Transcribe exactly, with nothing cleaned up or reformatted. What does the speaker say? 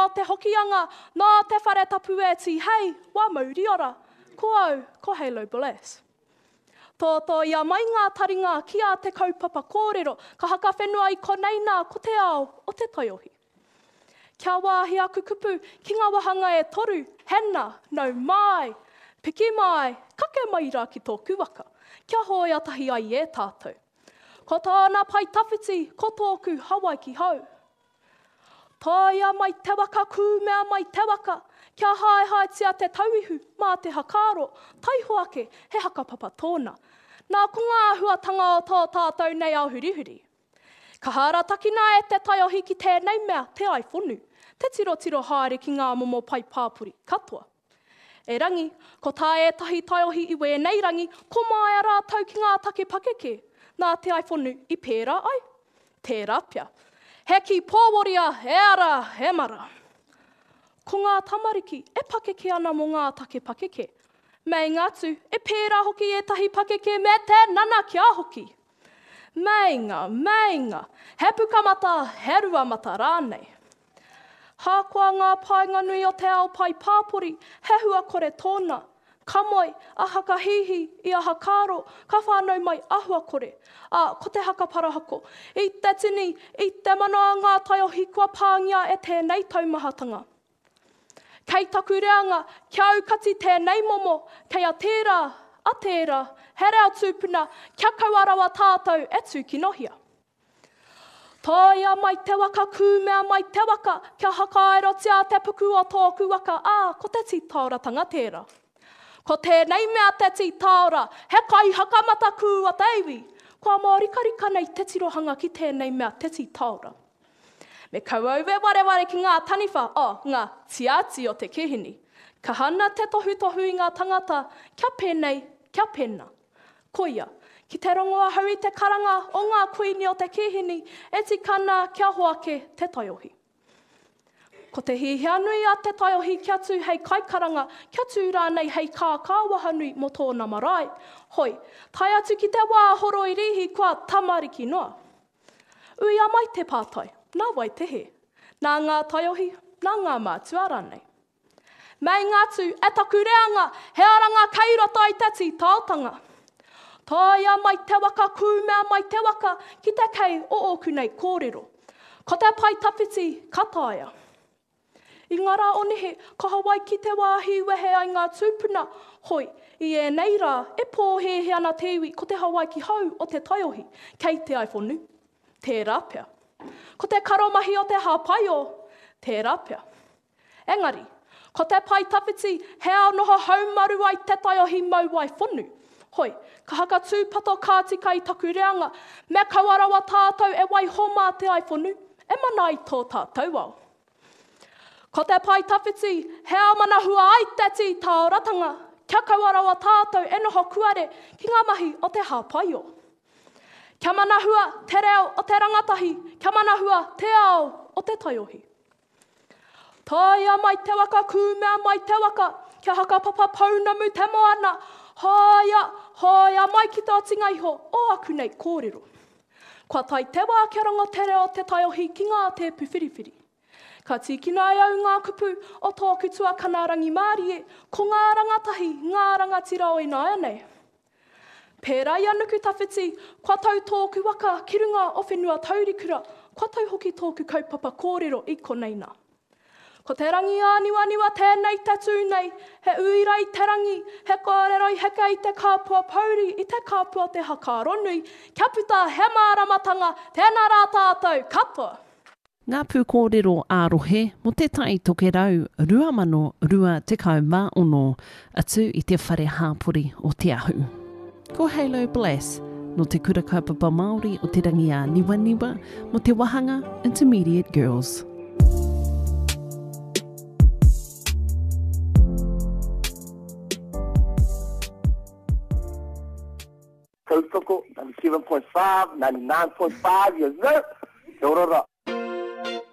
te hokianga, nā te whare tapu e ti, hei, wā mauri ora, ko au, ko Halo Bless. Tō tō ia mai ngā taringa ki a te kaupapa kōrero, ka haka whenua i konei nā ko te ao o te toiohi. Kia wāhi aku kupu, ki ngā wahanga e toru, hena, nau mai, piki mai, kake mai rā ki tōku waka. Kia hoia tahi ai e tātou. Ko tāna pai tawhiti, ko tōku Hawaii ki hau. Tāia mai te waka, kūmea mai te waka, kia hae hae tia te tauihu, mā te hakaro, taihoake, he hakapapa tōna. Nā ko ngā huatanga o tō tātou nei au hurihuri. Ka hara takina e te taiohi ki tēnei mea, te ai whonu, te tiro tiro haere ki ngā momo pai pāpuri, katoa. E rangi, ko tā e tahi taiohi i wēnei rangi, ko mai a rātau ki ngā take pakeke, nā te ai whonu i pērā ai, tērā pia. He ki pōworia, e ara, he mara. Ko ngā tamariki, e pakeke ana mo ngā take pakeke. Mei ngātu, e pērā hoki e tahi pakeke me te nana kia hoki. Meinga, meinga, he pukamata, he ruamata rānei. Hākua ngā painga nui o te ao pai pāpori, he hua kore tōna. Ka moi, a haka hihi, i a hakaro, ka whānau mai ahua kore. A, ko te haka parahako. I te tini, i te manoa ngā taiohi kua pāngia e tēnei taumahatanga. Kei taku reanga, kia aukati tēnei momo, kei a tērā, a tērā, he reo tūpuna, kia kauarawa tātou e tūkinohia. Tāia mai te waka, kūmea mai te waka, kia hakaerotia te puku o tōku waka, a, ko te tītaoratanga tērā. Ko tēnei mea te tītaora, he kai hakamata kua teiwi, kua mōrikarika nei te tirohanga ki tēnei mea te tītaora. Me kauauwe ware ware ki ngā taniwha, o, ngā tiati o te kihini. Ka hana te tohu tohu i ngā tangata, kia pēnei, kia pēna. Koia, ki te rongoa hau i te karanga o ngā kuini o te kihini, e tikana kia hoake te taiohi. Ko te hihia nui a te taiohi kia tū hei kaikaranga, kia tū rānei hei kākāwaha nui mo tōna marae. Hoi, tai atu ki te wā horo i rihi kua tamariki noa. Ui a mai te pātai, nā wai te he. Nā ngā taiohi, nā ngā mātua rānei. Mei ngātu, e taku reanga, he aranga keiroto i te tītaotanga. Tāia mai te waka, kūmea mai te waka, ki te kei o oku nei kōrero. Ko te pai tawhiti, kataia. I ngā rā onihe, ka Hawaii ki te wāhi wehe ai ngā tūpuna. Hoi, i e nei rā, e pōhehe ana te iwi ko te Hawaii ki hau o te taiohi, kei te ai whonu. Tērā pia. Ko te karomahi o te hāpaio, tērā pia. Engari, ko te pai tawhiti, he ao noho haumaru ai te taiohi mau ai whonu. Hoi, ka haka tūpato kātika i taku reanga, me kauarawa tātou e wai homa te ai whonu, e mana i tō tātou au. Ko te pai tawhiti, he ao mana hua ai te tītaoratanga, kia kauarawa tātou e noho kuare ki ngā mahi o te hāpaio. Kia mana hua te reo o te rangatahi, kia mana hua te ao o te taiohi. Tāia mai te waka, kūmea mai te waka, kia haka papa paunamu te moana, haia, haia mai ki tā tinga iho o aku nei kōrero. Kua tai te wā kia rongo te reo o te taiohi ki ngā te puwhiriwhiri. Ka tīkina au ngā kupu o tōku tua kanarangi Mārie, ko ngā rangatahi, ngā rangatira o ina nei. Pērā ia nuku tawhiti, kua tau tōku waka ki runga o whenua taurikura, kua tau hoki tōku kaupapa kōrero i konei nā. Ko te rangi āniwa niwa tēnei te tūnei, he uirai te rangi, he kōreroi heke i te kāpua pauri, i te kāpua te hakaronui, kia puta he māramatanga, tēnā rā tātou, katoa. Ngā pū kōrero ārohe mo te tai toke rau rua mano rua te kau mā ono atu i te whare hāpori o te ahu. Ko Halo Bless no te kura kaupapa Māori o te rangi a niwa niwa mo te wahanga Intermediate Girls. Kaupoko, ninety-seven point five, ninety-nine point five, yes sir. Te orora.